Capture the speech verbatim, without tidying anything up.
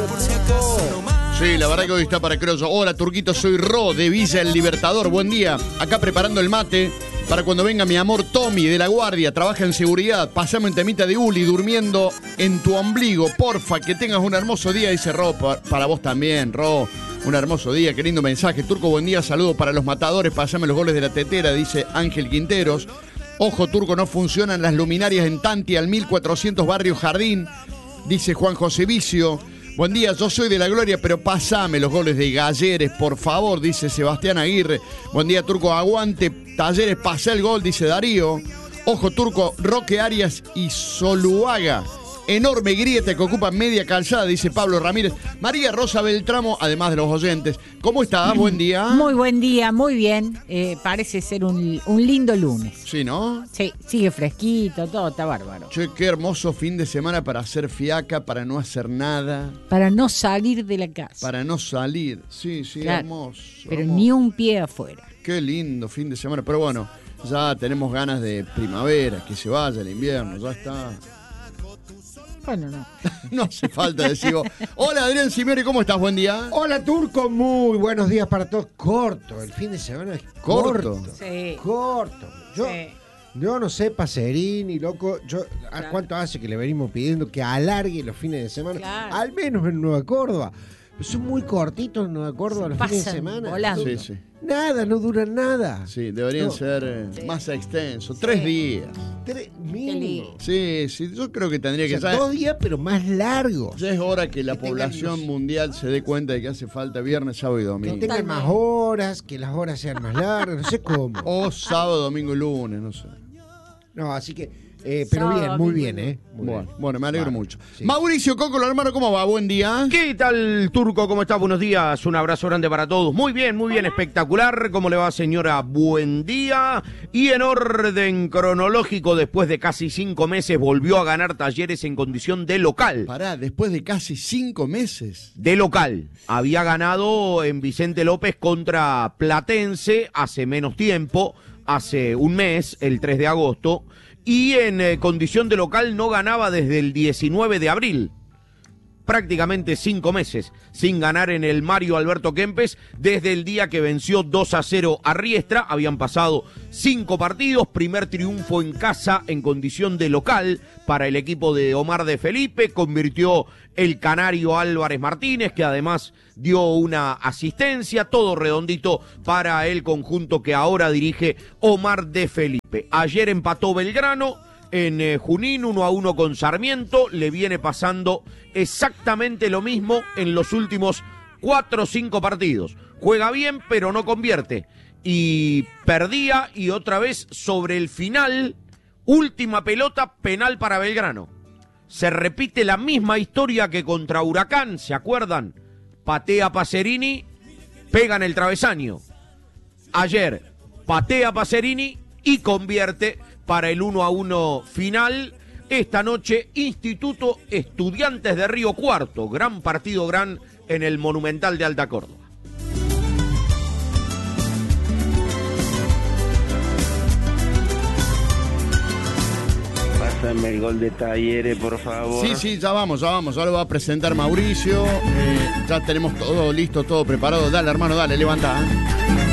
Sí, la verdad que hoy está para Croyo. Hola, Turquito, soy Ro de Villa El Libertador. Buen día. Acá preparando el mate para cuando venga mi amor Tommy de La Guardia. Trabaja en seguridad. Pasame un temita de Uli durmiendo en tu ombligo. Porfa, que tengas un hermoso día. Dice Ro, pa- para vos también, Ro. Un hermoso día, qué lindo mensaje. Turco, buen día, saludo para los matadores. Pasame los goles de la tetera, dice Ángel Quinteros. Ojo, Turco, no funcionan las luminarias en Tanti al mil cuatrocientos Barrio Jardín, dice Juan José Vicio. Buen día, yo soy de La Gloria, pero pasame los goles de Galleres, por favor, dice Sebastián Aguirre. Buen día, Turco, aguante Talleres, pasé el gol, dice Darío. Ojo, Turco, Roque Arias y Soluaga. Enorme grieta que ocupa media calzada, dice Pablo Ramírez. María Rosa Beltramo, además de los oyentes. ¿Cómo estás? Buen día. Muy buen día, muy bien. Eh, parece ser un, un lindo lunes. Sí, ¿no? Sí, sigue fresquito, todo está bárbaro. Che, qué hermoso fin de semana para hacer fiaca, para no hacer nada. Para no salir de la casa. Para no salir. Sí, sí, Claro, hermoso. pero hermoso. ni un pie afuera. Qué lindo fin de semana. Pero bueno, ya tenemos ganas de primavera, que se vaya el invierno, ya está. Bueno, no. No hace falta decir. Hola, Adrián Simeone, ¿cómo estás? Buen día. Hola, Turco, muy buenos días para todos. Corto, el fin de semana es Corto. corto. Sí. Corto. Yo, Sí. yo no sé, Pacerini, loco. Yo, ¿a Claro. ¿Cuánto hace que le venimos pidiendo que alargue los fines de semana? Claro. Al menos en Nueva Córdoba. Son muy cortitos en Nueva Córdoba los fines de Pasan semana. volando. Sí, sí. Nada, no duran nada. Sí, deberían No. ser eh, Sí. más extensos. Tres Sí. días. Tres lindo. mínimo. Sí, sí, yo creo que tendría O que sea, ser. dos días, pero más largos. Ya es hora que la Que tengan población los- mundial se dé cuenta de que hace falta viernes, sábado y Que domingo. tengan Totalmente. más horas, que las horas sean más largas, no sé cómo. O sábado, domingo y lunes, no sé. No, así que, eh, pero Sábado, bien, muy domingo, bien, ¿eh? Muy Bueno, bien. bueno, me alegro Vale, mucho. sí. Mauricio Cocolo, hermano, ¿cómo va? Buen día. ¿Qué tal, Turco? ¿Cómo estás? Buenos días. Un abrazo grande para todos. Muy bien, muy bien, espectacular. ¿Cómo le va, señora? Buen día. Y en orden cronológico, después de casi cinco meses, volvió a ganar Talleres en condición de local. Pará, después de casi cinco meses. De local. Había ganado en Vicente López contra Platense hace menos tiempo, hace un mes, el tres de agosto, y en eh, condición de local no ganaba desde el diecinueve de abril. Prácticamente cinco meses sin ganar en el Mario Alberto Kempes desde el día que venció dos a cero a Riestra. Habían pasado cinco partidos, primer triunfo en casa en condición de local para el equipo de Omar de Felipe. Convirtió el canario Álvarez Martínez, que además dio una asistencia, todo redondito para el conjunto que ahora dirige Omar de Felipe. Ayer empató Belgrano en eh, Junín, uno a uno con Sarmiento. Le viene pasando exactamente lo mismo en los últimos cuatro o cinco partidos. Juega bien, pero no convierte. Y perdía, y otra vez sobre el final, última pelota, penal para Belgrano. Se repite la misma historia que contra Huracán, ¿se acuerdan? Patea Pacerini, pega en el travesaño. Ayer patea Pacerini y convierte para el uno a uno final. Esta noche, Instituto Estudiantes de Río Cuarto. Gran partido, gran en el Monumental de Alta Córdoba. Pásame el gol de Talleres, por favor. Sí, sí, ya vamos, ya vamos. Ya lo va a presentar Mauricio. Eh, ya tenemos todo listo, todo preparado. Dale, hermano, dale, levanta. ¿eh?